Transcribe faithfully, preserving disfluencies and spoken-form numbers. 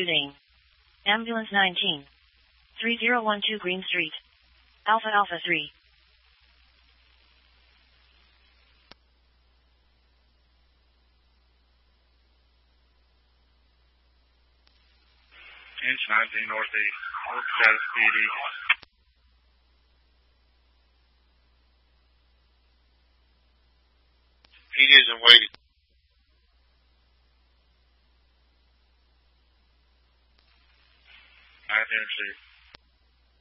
two name. Ambulance nineteen. three zero one two Green Street. Alpha Alpha three. Inch nineteen northeast. What's status P D? P D isn't waiting. I didn't see.